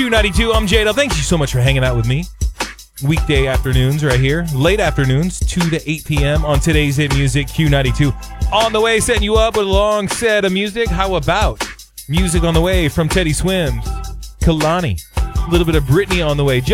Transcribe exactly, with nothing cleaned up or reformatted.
Q ninety-two, I'm Jado. Thank you so much for hanging out with me. Weekday afternoons right here. Late afternoons, two to eight p.m. on today's hit music, Q ninety-two. On the way, setting you up with a long set of music. How about music on the way from Teddy Swims, Kalani, a little bit of Britney on the way.